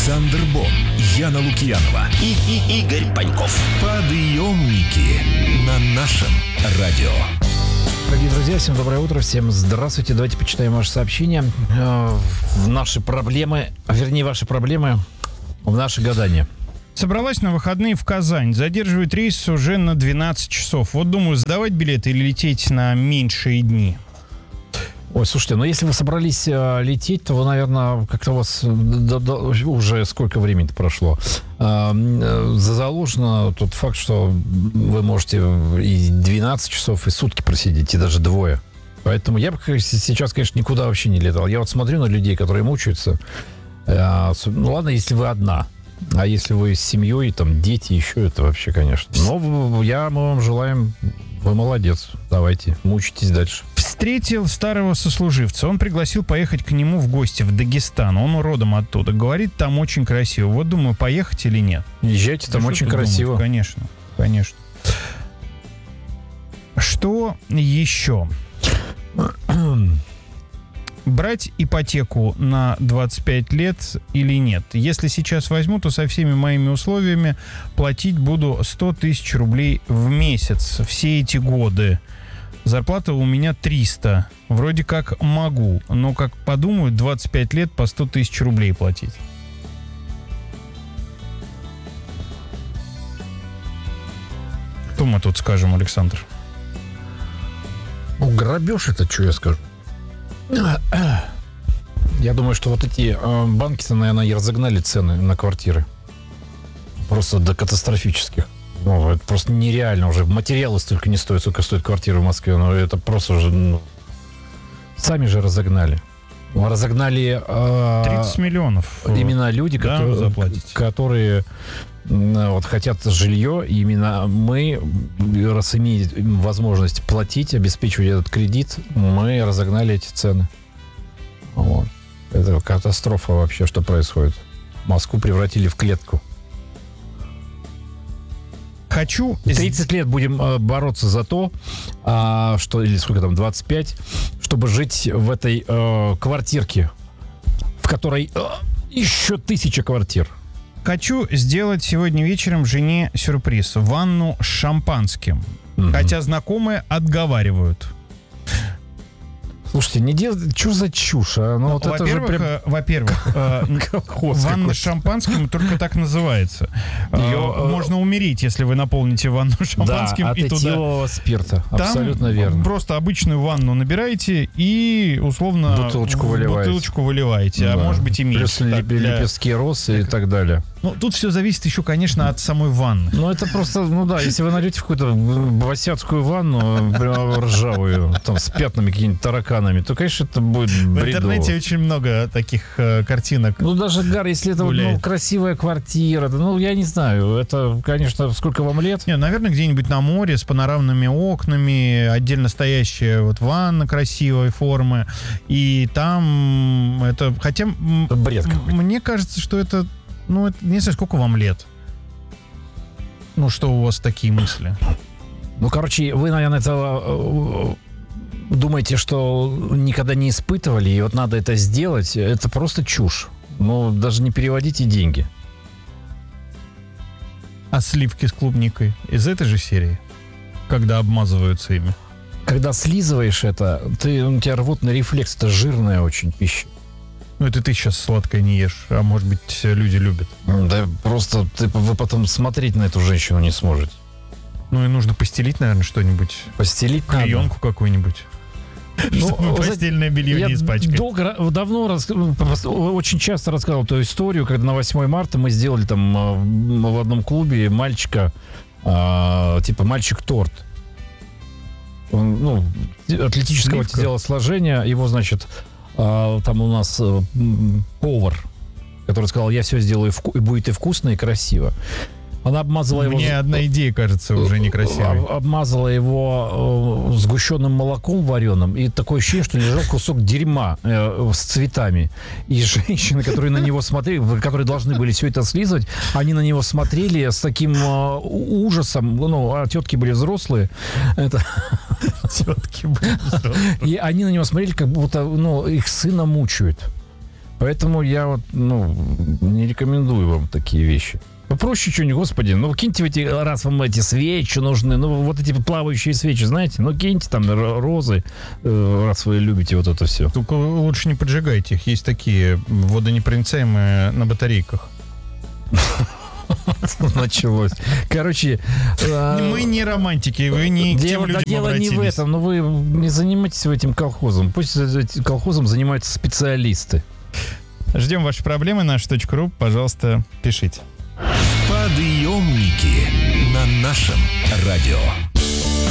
Александр Бон, Яна Лукьянова и Игорь Паньков. Подъемники на нашем радио. Дорогие друзья, всем доброе утро, всем здравствуйте. Давайте почитаем ваши сообщения. Наши проблемы, вернее, ваши проблемы в наши гадания. Собралась на выходные в Казань. Задерживает рейс уже на 12 часов. Вот думаю, сдавать билеты или лететь на меньшие дни. Ой, слушайте, ну если вы собрались лететь, то вы, наверное, как-то у вас уже сколько времени прошло. Заложено тот факт, что вы можете и 12 часов, и сутки просидеть, и даже двое. Поэтому я бы сейчас, конечно, никуда вообще не летал. Я вот смотрю на людей, которые мучаются. Ну ладно, если вы одна. А если вы с семьей, там, дети еще, это вообще, конечно. Но мы вам желаем, вы молодец. Давайте, мучитесь дальше. Встретил старого сослуживца. Он пригласил поехать к нему в гости в Дагестан. Он родом оттуда. Говорит, там очень красиво. Вот думаю, поехать или нет. Езжайте, там очень красиво. Конечно, конечно. Что еще? Брать ипотеку на 25 лет или нет? Если сейчас возьму, то со всеми моими условиями платить буду 100 тысяч рублей в месяц все эти годы. Зарплата у меня 300. Вроде как могу, но как подумаю, 25 лет по 100 тысяч рублей платить. Что мы тут скажем, Александр? Ну, грабеж это, что я скажу? Я думаю, что вот эти банки-то, наверное, и разогнали цены на квартиры. Просто до катастрофических. Ну, это просто нереально уже. Материалы столько не стоят, сколько стоит квартира в Москве. Ну, это просто уже... сами же разогнали. Разогнали... 30 миллионов. Именно люди, которые вот, хотят жилье. И именно мы, раз имеем возможность платить, обеспечивать этот кредит, мы разогнали эти цены. Вот. Это катастрофа вообще, что происходит. Москву превратили в клетку. Хочу... 30 лет будем бороться за то, что, или сколько там, 25, чтобы жить в этой квартирке, в которой еще 1000 квартир. Хочу сделать сегодня вечером жене сюрприз. Ванну с шампанским. Хотя знакомые отговаривают. Слушайте, не делать... Что за чушь? Ну, вот во-первых, ванна с шампанским только так называется. Можно умереть, если вы наполните ванну шампанским. Да, от этилового спирта. Абсолютно верно. Просто обычную ванну набираете и, условно, бутылочку выливаете. Да. А может быть и меньше. Плюс лепестки роз и так далее. Ну, тут все зависит еще, конечно, от самой ванны. Ну, это просто, ну да, если вы найдете в какую-то басяцкую ванну, прям ржавую, там, с пятнами какими-нибудь тараканами, то, конечно, это будет бредово. В интернете очень много таких картинок. Ну, даже, Гар, если это красивая квартира, ну, я не знаю, это, конечно, сколько вам лет? Не, наверное, где-нибудь на море с панорамными окнами, отдельно стоящая вот ванна красивой формы, и там это, хотя... Бред какой-то. Мне кажется, что это... Ну, не знаю, сколько вам лет? Ну, что у вас такие мысли? Ну, короче, вы, наверное, это думаете, что никогда не испытывали, и вот надо это сделать. Это просто чушь. Ну, даже не переводите деньги. А сливки с клубникой из этой же серии? Когда обмазываются ими? Когда слизываешь это, у тебя рвотный рефлекс. Это жирная очень пища. Ну, это ты сейчас сладкое не ешь, а может быть, люди любят. Да просто вы потом смотреть на эту женщину не сможете. Ну, и нужно постелить, наверное, что-нибудь. Постелить клеенку надо. Какую-нибудь. Чтобы постельное белье не испачкать. Давно, очень часто рассказывал эту историю, когда на 8 марта мы сделали там в одном клубе мальчика, типа мальчик-торт. Ну, атлетического телосложения. Его, значит... Там у нас повар, который сказал, я все сделаю, и будет и вкусно, и красиво. Она обмазала его... Мне одна идея кажется уже некрасивой. Обмазала его сгущенным молоком вареным, и такое ощущение, что лежал кусок дерьма с цветами. И женщины, которые на него смотрели, которые должны были все это слизывать, они на него смотрели с таким ужасом. Ну, а тетки были взрослые. Тетки были взрослые. И они на него смотрели, как будто их сына мучают. Поэтому я вот, не рекомендую вам такие вещи. Попроще что-нибудь, господи, киньте раз вам эти свечи нужны, вот эти плавающие свечи, знаете, киньте там розы, раз вы любите вот это все. Только лучше не поджигайте их, есть такие водонепроницаемые на батарейках. Началось. Короче... Мы не романтики, вы не к тем людям дело обратились. не в этом, но вы не занимайтесь этим колхозом. Пусть этим колхозом занимаются специалисты. Ждем ваши проблемы, nash.ru, пожалуйста, пишите. Подъемники на нашем радио.